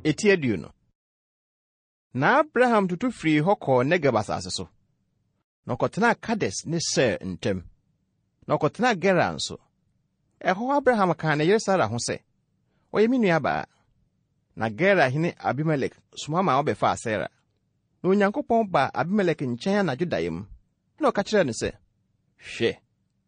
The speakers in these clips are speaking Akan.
Etiadu no. Na Abraham tutu firi hɔ kɔɔ Negeb asase so. Na ɔkɔtena Kades ne Ser ntam. Na ɔkɔtena Gerar nso. Ɛhɔ Abraham kaa ne yere Sara ho sɛ, ɔyɛ me nuabaa. Na Gerar hene Abimelek soma ma ɔbɛfa Sara. Na Onyankopɔn ba Abimelek nkyɛn anadwo daeɛ mu. Na ɔka kyerɛɛ no sɛ, hwɛ,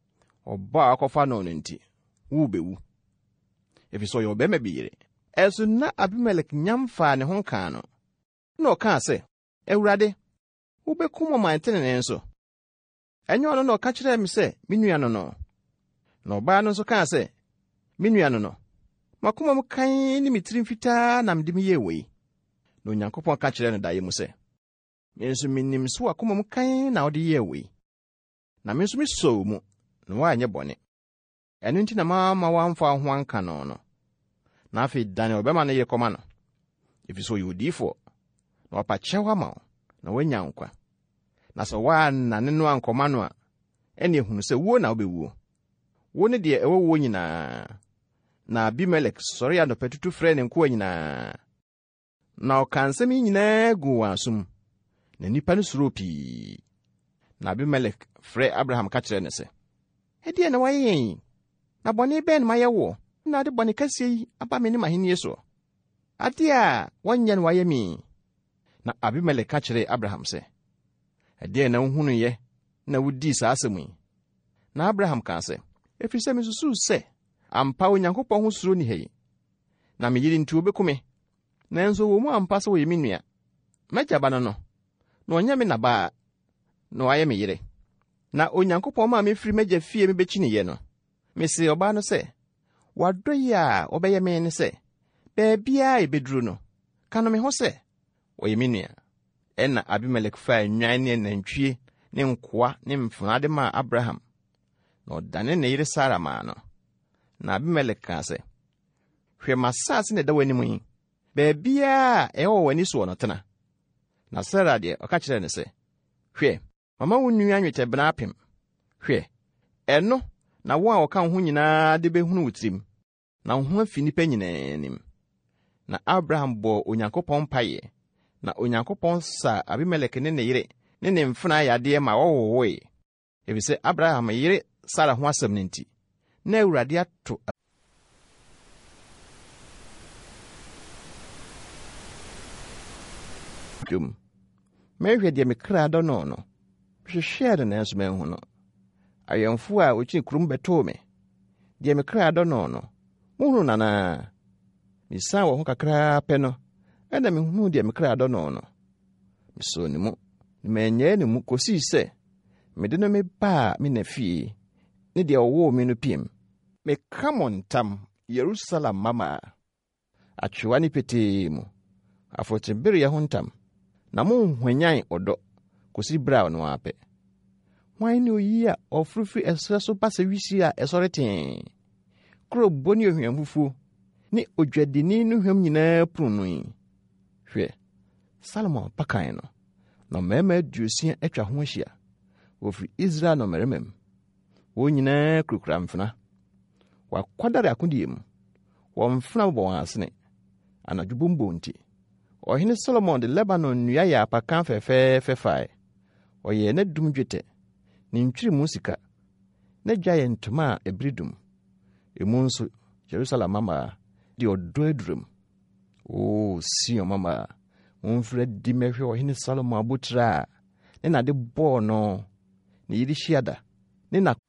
ɔba a ɔkɔfa no nti, wubɛwu. Efisɛ ɔyɛ ɔbɛma bi yere. Ɛso na Abimelek nyam faa ne ho kaa no. Na ɔkaa sɛ, Awurade, wobɛkum ɔmantenene nso. Ɛnyɛ ɔno na ɔka kyerɛɛ me sɛ, me nua no no. Na ɔbaa no nso kaa sɛ, me nua no no. Makoma mu kan ne me tirim fitaa na mede me yɛ wei. Na Onyankopɔn ka kyerɛɛ no daeɛ mu sɛ, me nso minim so wakoma mu kan na wode yɛ wei. Na me nso mesɔw mu, na woanyɛ bɔne. Ɛno nti na mama wamfa ho anka no no. Na afei Daniel ɔbɛma no yɛ kɔma no. Efisɛ ɔyɛ odiyifoɔ. Na ɔpa kyɛw ama wo, na woanya nkwa. Na sɛ woannane no ankɔma no a, ɛne ehunu sɛ wuo na wobɛwuo. Wo ne deɛ ɛwɔ wo nyinaa. Na Abimelek sɔre anɔpa tutu frɛ ne nkoa nyinaa. Na ɔka nsɛm yi nyinaa gu wɔn asom. Na nnipa no suro pii. Na Abimelek frɛ Abraham ka kyerɛ no sɛ, ɛdeɛ na wayɛ yɛn? Na bɔne bɛn na mayɛ wo? Na ade bɔne kɛseɛ yi aba me ne m'ahenni so. Ade a wɔnyɛ no wayɛ me. Na Abimelek ka kyerɛ Abraham sɛ, ɛdeɛ na wohunu yɛ na wudii saa asɛm yi? Na Abraham kaa sɛ, ɛfiri sɛ mesusuw sɛ, ampa Onyankopɔn ho suro ni ha yi. Na me yere nti wobɛku me. Nanso wɔ mu ampa sɛ wɔyɛ me nua. M'agya ba no no, na ɔnyɛ me nabaa, na wayɛ me yere. Na Onyankopɔn maa me firi m'agya fie mebɛkyi ne yɛ no. Mese ɔbaa no sɛ, wadɔ yi a ɔbɛyɛ me ne sɛ, baabiaa ebeduru no, ka no me ho sɛ, ɔyɛ me nua. Ɛna Abimelek faa nnwan ne nantwie ne nkoa ne mfenaa de maa Abraham. Na ɔdane ne yere Sara maa no. Na Abimelek kaa sɛ, hwɛ m'asase na ɛda w'anim yi, baabiaa ɛwɔ w'ani so wɔ no tena. Na Sara deɛ ɔka kyerɛɛ no sɛ, hwɛ, mama wo nnua nnwetɛbena 1,000. Hwɛ, ɛno na wo a ɔka wo ho nyinaa de behunu wo tirim, na wo ho afi nnipa nyinaa anim. Na Abraham bɔɔ Onyankopɔn mpaeɛ, na Onyankopɔn saa Abimelek ne ne yere ne ne mfenaa yadeɛ ma wɔwowoe. Efisɛ Abraham yere Sara ho asɛm no nti, na Awurade ato dwom. Mehwɛ deɛ me kra dɔ no no, hwehwɛɛ no nanso manhu no. Ayɛmfo a wɔkyi kurom bɛtoo me, deɛ me kra dɔ no no, muhunu nanaa. Misan wɔ ho kakraa pɛ no, ɛna mehunu deɛ me kra dɔ no no. Mesoo ne mu, na manyɛɛ ne mu kosii sɛ, mede no mebaa me na fie, ne deɛ ɔwoo me no piem. Meka mo ntam, Yerusalem mama, atwewa ne petee mu, afɔtebere ho ntam, na monhwanyan ɔdɔ, kosi bra no apɛ. Hwan ne oyi a ɔfrufri ɛsrɛ so ba sɛ wisi a ɛsɔre tee, kuro bɔ ne ohwam fufuo, ne odwadini no hwam nyinaa puru no yi. Hwɛ, Salomon pakan no, na mmarima 60 atwa ho ahyia, wɔfiri Israel no mmarima mu. Wɔn nyinaa kurukura mfena. Wakɔdare akodie mu. Wɔn mfena bɔ wɔn asene. Anadwo bombo nti. Ɔhene Solomon de Lebanon nnua yɛ apakan fɛfɛɛfɛ fae. Ɔyɛ n'adum dwetɛ, ne ntwiri mu sika, n'adwa yɛ ntoma a ebiridum. Emu nso Jerusalem mama de ɔdɔ aduram. O Sion mama, momfrɛ di mɛhwɛ ɔhene Solomon abotire a ne na de bɔɔ no, ne yiri hyiada, ne na